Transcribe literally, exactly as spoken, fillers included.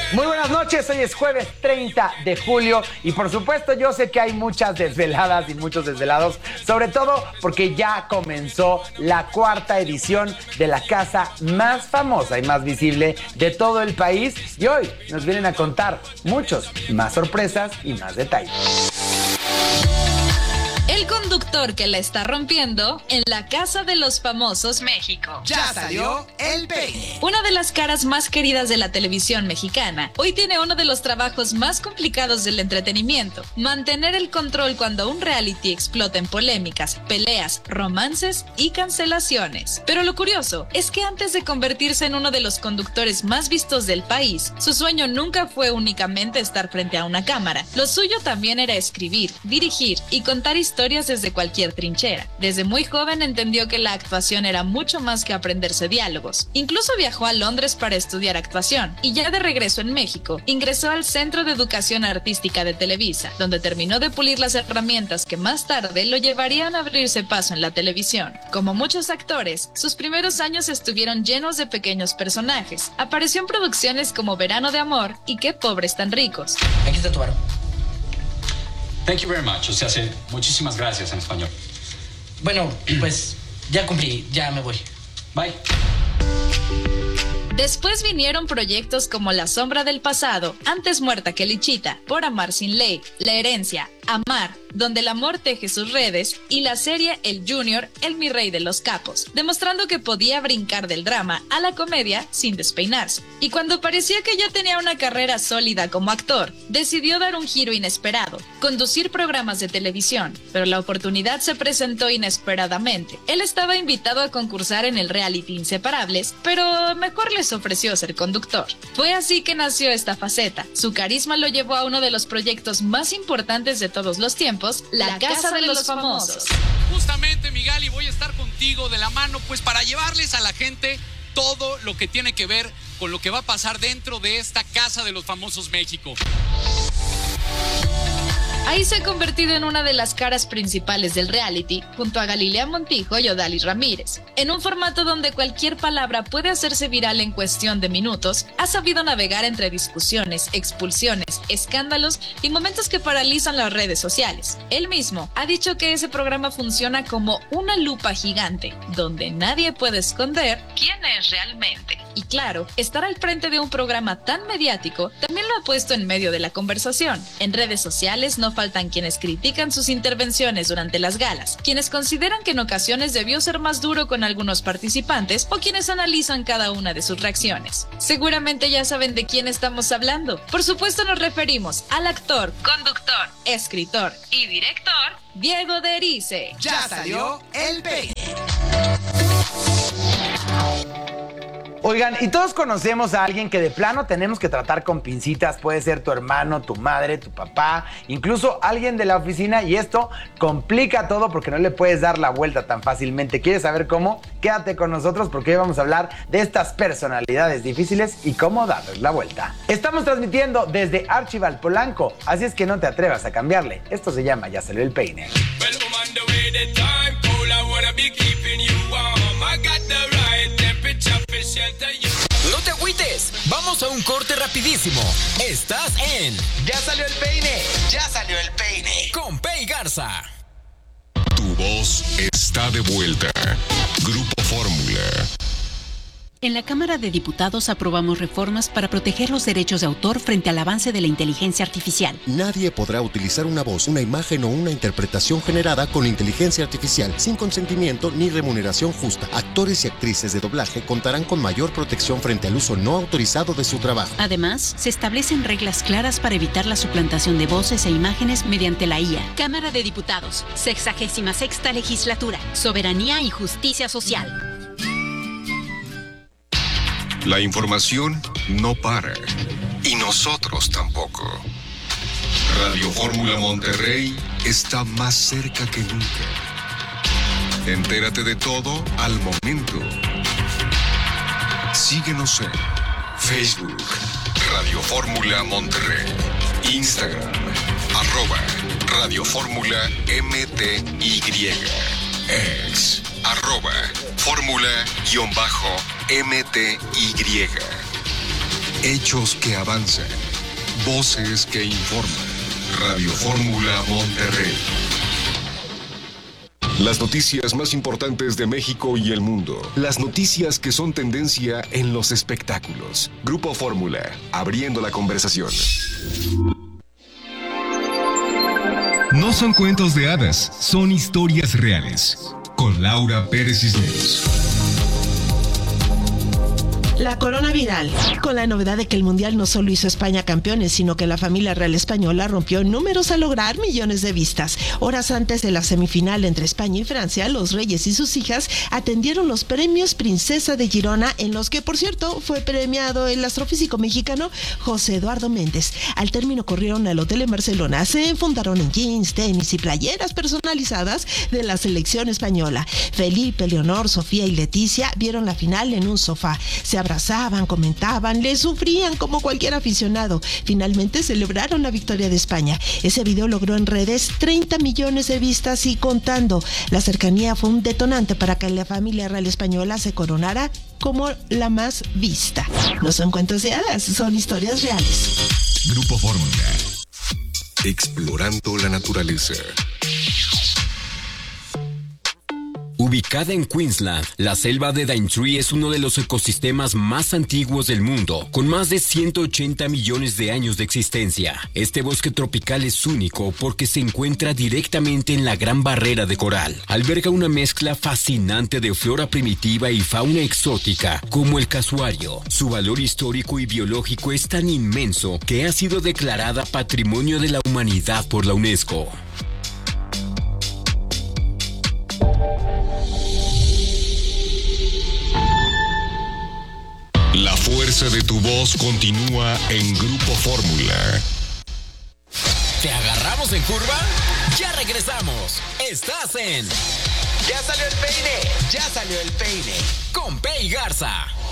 Muy buenas noches, hoy es jueves treinta de julio y por supuesto yo sé que hay muchas desveladas y muchos desvelados, sobre todo porque ya comenzó la cuarta edición de la casa más famosa y más visible de todo el país y hoy nos vienen a contar muchos más sorpresas y más detalles. El conductor que la está rompiendo en la Casa de los Famosos México. Ya salió el peine. Una de las caras más queridas de la televisión mexicana, hoy tiene uno de los trabajos más complicados del entretenimiento: mantener el control cuando un reality explota en polémicas, peleas, romances y cancelaciones. Pero lo curioso es que antes de convertirse en uno de los conductores más vistos del país, su sueño nunca fue únicamente estar frente a una cámara. Lo suyo también era escribir, dirigir y contar historias desde cualquier trinchera. Desde muy joven entendió que la actuación era mucho más que aprenderse diálogos. Incluso viajó a Londres para estudiar actuación y ya de regreso en México, ingresó al Centro de Educación Artística de Televisa, donde terminó de pulir las herramientas que más tarde lo llevarían a abrirse paso en la televisión. Como muchos actores, sus primeros años estuvieron llenos de pequeños personajes. Apareció en producciones como Verano de Amor y Qué pobres tan ricos. Aquí está tu varo. Thank you very much. O sea, sí, muchísimas gracias en español. Bueno, pues ya cumplí, ya me voy. Bye. Después vinieron proyectos como La sombra del pasado, Antes muerta que Lichita, Por amar sin ley, La herencia, Amar, Donde el amor teje sus redes, y la serie El Junior, el mi rey de los capos, demostrando que podía brincar del drama a la comedia sin despeinarse. Y cuando parecía que ya tenía una carrera sólida como actor, decidió dar un giro inesperado, conducir programas de televisión, pero la oportunidad se presentó inesperadamente. Él estaba invitado a concursar en el reality Inseparables, pero mejor les ofreció ser conductor. Fue así que nació esta faceta. Su carisma lo llevó a uno de los proyectos más importantes de todos los tiempos, La, la Casa, Casa de, de los, los famosos. Justamente, Miguel, voy a estar contigo de la mano, pues para llevarles a la gente todo lo que tiene que ver con lo que va a pasar dentro de esta Casa de los Famosos México. Ahí se ha convertido en una de las caras principales del reality, junto a Galilea Montijo y Odalis Ramírez. En un formato donde cualquier palabra puede hacerse viral en cuestión de minutos, ha sabido navegar entre discusiones, expulsiones, escándalos y momentos que paralizan las redes sociales. Él mismo ha dicho que ese programa funciona como una lupa gigante, donde nadie puede esconder quién es realmente. Y claro, estar al frente de un programa tan mediático también lo ha puesto en medio de la conversación. En redes sociales no faltan quienes critican sus intervenciones durante las galas, quienes consideran que en ocasiones debió ser más duro con algunos participantes o quienes analizan cada una de sus reacciones. Seguramente ya saben de quién estamos hablando. Por supuesto nos referimos al actor, conductor, escritor y director Diego de Erice. Ya salió el peine. Oigan, y todos conocemos a alguien que de plano tenemos que tratar con pincitas. Puede ser tu hermano, tu madre, tu papá, incluso alguien de la oficina, y esto complica todo porque no le puedes dar la vuelta tan fácilmente. ¿Quieres saber cómo? Quédate con nosotros porque hoy vamos a hablar de estas personalidades difíciles y cómo darles la vuelta. Estamos transmitiendo desde Archival Polanco, así es que no te atrevas a cambiarle. Esto se llama Ya salió el peine. No te agüites, vamos a un corte rapidísimo. Estás en Ya salió el peine, ya salió el peine. Con Pei Garza. Tu voz está de vuelta. Grupo Fórmula. En la Cámara de Diputados aprobamos reformas para proteger los derechos de autor frente al avance de la inteligencia artificial. Nadie podrá utilizar una voz, una imagen o una interpretación generada con inteligencia artificial sin consentimiento ni remuneración justa. Actores y actrices de doblaje contarán con mayor protección frente al uso no autorizado de su trabajo. Además, se establecen reglas claras para evitar la suplantación de voces e imágenes mediante la I A. Cámara de Diputados, sexagésima sexta legislatura, soberanía y justicia social. La información no para. Y nosotros tampoco. Radio Fórmula Monterrey está más cerca que nunca. Entérate de todo al momento. Síguenos en Facebook, Radio Fórmula Monterrey, Instagram, arroba Radio Fórmula M T Y, ex, arroba Fórmula-M T Y. hechos que avanzan, voces que informan. Radio Fórmula Monterrey. Las noticias más importantes de México y el mundo. Las noticias que son tendencia en los espectáculos. Grupo Fórmula, abriendo la conversación. No son cuentos de hadas, son historias reales. Con Laura Pérez Cisneros. La corona viral, con la novedad de que el Mundial no solo hizo a España campeones, sino que la familia real española rompió números al lograr millones de vistas. Horas antes de la semifinal entre España y Francia, los reyes y sus hijas atendieron los premios Princesa de Girona, en los que, por cierto, fue premiado el astrofísico mexicano José Eduardo Méndez. Al término corrieron al hotel en Barcelona, se enfundaron en jeans, tenis y playeras personalizadas de la selección española. Felipe, Leonor, Sofía y Leticia vieron la final en un sofá. Se abrazaban, comentaban, le sufrían como cualquier aficionado. Finalmente celebraron la victoria de España. Ese video logró en redes treinta millones de vistas y contando. La cercanía fue un detonante para que la familia real española se coronara como la más vista. No son cuentos de hadas, son historias reales. Grupo Fórmula. Explorando la naturaleza. Ubicada en Queensland, la selva de Daintree es uno de los ecosistemas más antiguos del mundo, con más de ciento ochenta millones de años de existencia. Este bosque tropical es único porque se encuentra directamente en la Gran Barrera de Coral. Alberga una mezcla fascinante de flora primitiva y fauna exótica, como el casuario. Su valor histórico y biológico es tan inmenso que ha sido declarada Patrimonio de la Humanidad por la UNESCO. La fuerza de tu voz continúa en Grupo Fórmula. ¿Te agarramos en curva? Ya regresamos. Estás en... ¡Ya salió el peine! ¡Ya salió el peine! Con Pei Garza.